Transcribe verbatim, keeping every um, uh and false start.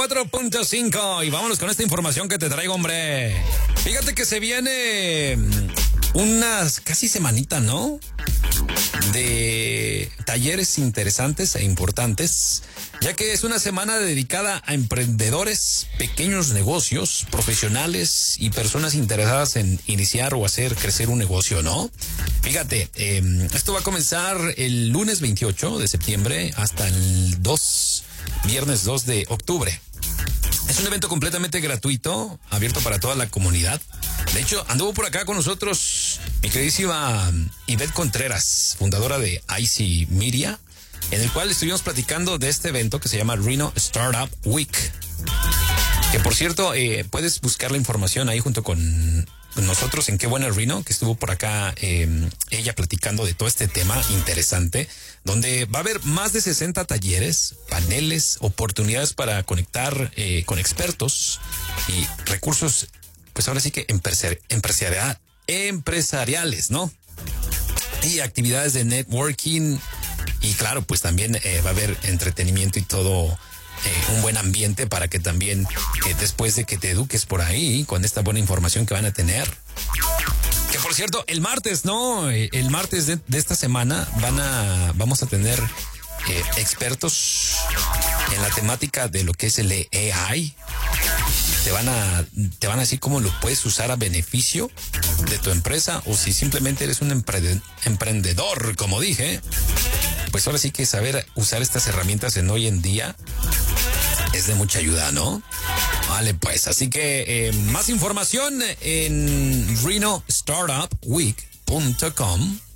cuatro punto cinco y vámonos con esta información que te traigo, hombre. Fíjate que se viene unas casi semanita, ¿no? De talleres interesantes e importantes, ya que es una semana dedicada a emprendedores, pequeños negocios, profesionales y personas interesadas en iniciar o hacer crecer un negocio, ¿no? Fíjate, eh, esto va a comenzar el lunes veintiocho de septiembre hasta el dos, viernes dos de octubre. Es un evento completamente gratuito, abierto para toda la comunidad. De hecho, anduvo por acá con nosotros mi queridísima Ivette Contreras, fundadora de I C Media, en el cual estuvimos platicando de este evento que se llama Reno Startup Week. Que por cierto, eh, puedes buscar la información ahí junto con nosotros en Qué Buena Reno, que estuvo por acá eh, ella platicando de todo este tema interesante, donde va a haber más de sesenta talleres, paneles, oportunidades para conectar eh, con expertos y recursos, pues ahora sí que empresari- empresarial, empresariales, ¿no? Y actividades de networking y claro, pues también eh, va a haber entretenimiento y todo. Eh, un buen ambiente para que también eh, después de que te eduques por ahí con esta buena información que van a tener. Que por cierto, el martes, ¿no? Eh, el martes de, de esta semana van a, vamos a tener eh, expertos en la temática de lo que es el A I. Te van a, te van a decir cómo lo puedes usar a beneficio de tu empresa o si simplemente eres un emprende, emprendedor, como dije. Pues ahora sí que saber usar estas herramientas en hoy en día es de mucha ayuda, ¿no? Vale, pues, así que eh, más información en reno startup week punto com